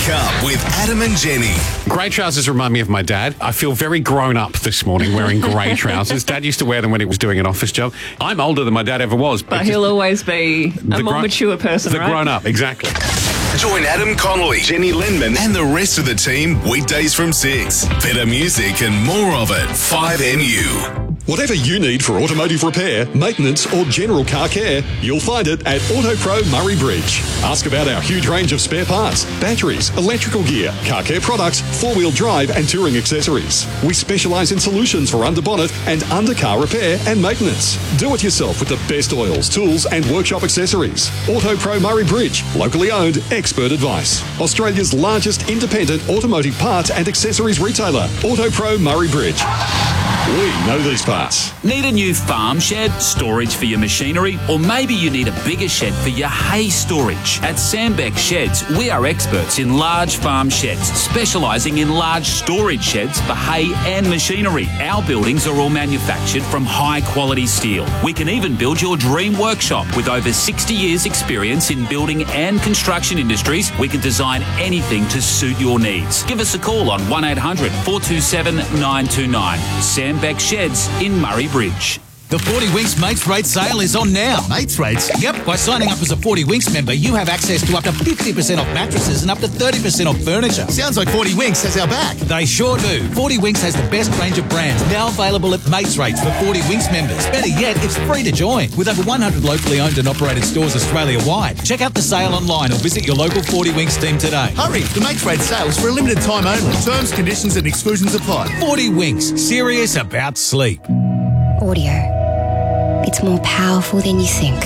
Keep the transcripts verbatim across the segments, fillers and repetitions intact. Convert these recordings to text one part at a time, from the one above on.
Wake up with Adam and Jenny. Grey trousers remind me of my dad. I feel very grown up this morning wearing grey trousers. Dad used to wear them when he was doing an office job. I'm older than my dad ever was. But he'll just, always be a more gro- mature person, the right? grown up, exactly. Join Adam Connolly, Jenny Lindman, and the rest of the team weekdays from six. Better music and more of it. five M U. Whatever you need for automotive repair, maintenance or general car care, you'll find it at AutoPro Murray Bridge. Ask about our huge range of spare parts, batteries, electrical gear, car care products, four-wheel drive and touring accessories. We specialise in solutions for under-bonnet and under-car repair and maintenance. Do it yourself with the best oils, tools and workshop accessories. AutoPro Murray Bridge, locally owned, expert advice. Australia's largest independent automotive parts and accessories retailer, AutoPro Murray Bridge. We know these parts. Need a new farm shed, storage for your machinery, or maybe you need a bigger shed for your hay storage? At Sandbeck Sheds, we are experts in large farm sheds, specialising in large storage sheds for hay and machinery. Our buildings are all manufactured from high-quality steel. We can even build your dream workshop. With over sixty years' experience in building and construction industries, we can design anything to suit your needs. Give us a call on one eight hundred four two seven nine two nine. Sandbeck Sheds in Murray Bridge. The forty Winks Mates Rate sale is on now. Mates Rates? Yep, by signing up as a forty Winks member, you have access to up to fifty percent off mattresses and up to thirty percent off furniture. Sounds like forty Winks has our back. They sure do. forty Winks has the best range of brands now available at Mates Rates for forty Winks members. Better yet, it's free to join. With over one hundred locally owned and operated stores Australia-wide. Check out the sale online or visit your local forty Winks team today. Hurry, the Mates Rate sale is for a limited time only. Terms, conditions and exclusions apply. forty Winks, serious about sleep. Audio. It's more powerful than you think.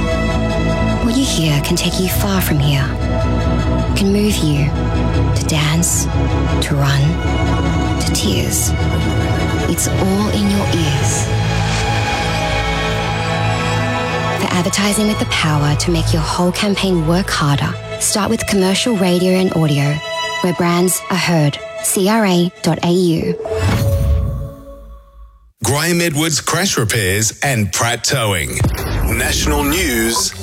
What you hear can take you far from here. Can move you to dance, to run, to tears. It's all in your ears. For advertising with the power to make your whole campaign work harder, start with commercial radio and audio, where brands are heard. C R A dot A U. Graham Edwards Crash Repairs and Pratt Towing. National news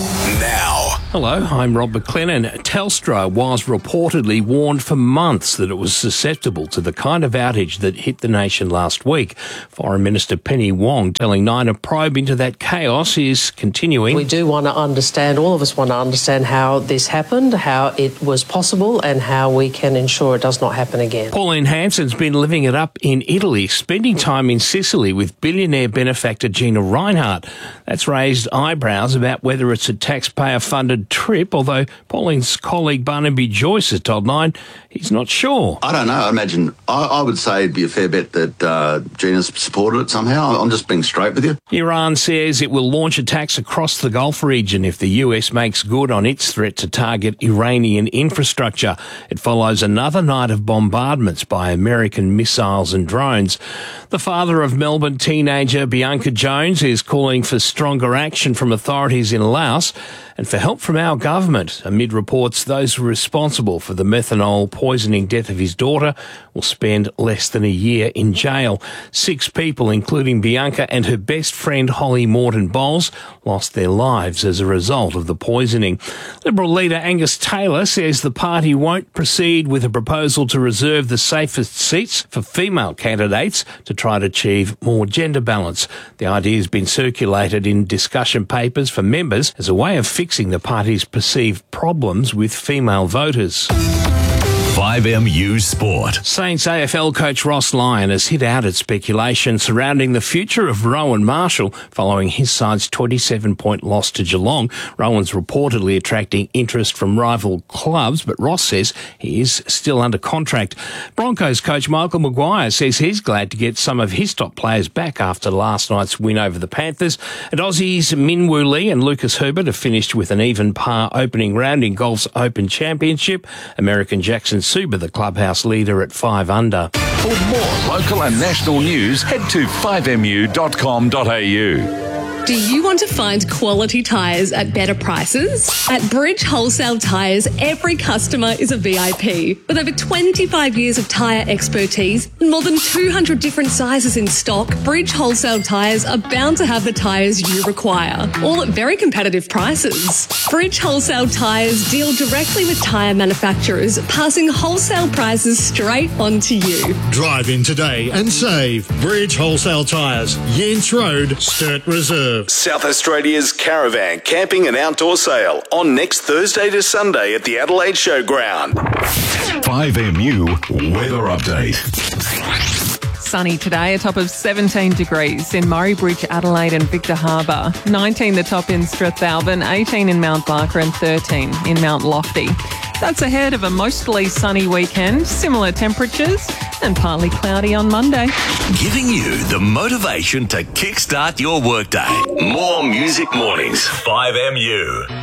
now. Hello, I'm Rob McLennan. Telstra was reportedly warned for months that it was susceptible to the kind of outage that hit the nation last week. Foreign Minister Penny Wong telling Nine a probe into that chaos is continuing. We do want to understand, all of us want to understand how this happened, how it was possible and how we can ensure it does not happen again. Pauline Hanson's been living it up in Italy, spending time in Sicily with billionaire benefactor Gina Rinehart. That's raised eyebrows about whether it's a taxpayer-funded trip, although Pauline's colleague Barnaby Joyce has told Nine he's not sure. I don't know. I imagine, I, I would say it'd be a fair bet that uh, Gina's supported it somehow. I'm just being straight with you. Iran says it will launch attacks across the Gulf region if the U S makes good on its threat to target Iranian infrastructure. It follows another night of bombardments by American missiles and drones. The father of Melbourne teenager Bianca Jones is calling for stronger action from authorities in Laos and for help from our government, amid reports those responsible for the methanol poisoning death of his daughter will spend less than a year in jail. Six people, including Bianca and her best friend Holly Morton Bowles, lost their lives as a result of the poisoning. Liberal leader Angus Taylor says the party won't proceed with a proposal to reserve the safest seats for female candidates to try to achieve more gender balance. The idea has been circulated in discussion papers for members as a way of fixing the party's perceived problems with female voters. five M U Sport. Saints A F L coach Ross Lyon has hit out at speculation surrounding the future of Rowan Marshall following his side's twenty-seven point loss to Geelong. Rowan's reportedly attracting interest from rival clubs, but Ross says he is still under contract. Broncos coach Michael Maguire says he's glad to get some of his top players back after last night's win over the Panthers. And Aussies Min Woo Lee and Lucas Herbert have finished with an even par opening round in golf's Open Championship. American Jackson Suba, the clubhouse leader, at five under. For more local and national news, head to five M U dot com dot A U. Do you want to find quality tyres at better prices? At Bridge Wholesale Tyres, every customer is a V I P. With over twenty-five years of tyre expertise and more than two hundred different sizes in stock, Bridge Wholesale Tyres are bound to have the tyres you require, all at very competitive prices. Bridge Wholesale Tyres deal directly with tyre manufacturers, passing wholesale prices straight on to you. Drive in today and save. Bridge Wholesale Tyres, Yance Road, Sturt Reserve. South Australia's caravan, camping and outdoor sale on next Thursday to Sunday at the Adelaide Showground. five M U weather update. Sunny today, a top of seventeen degrees in Murray Bridge, Adelaide and Victor Harbour. nineteen the top in Strathalbyn, eighteen in Mount Barker and thirteen in Mount Lofty. That's ahead of a mostly sunny weekend, similar temperatures and partly cloudy on Monday. Giving you the motivation to kickstart your workday. More Music Mornings, five M U.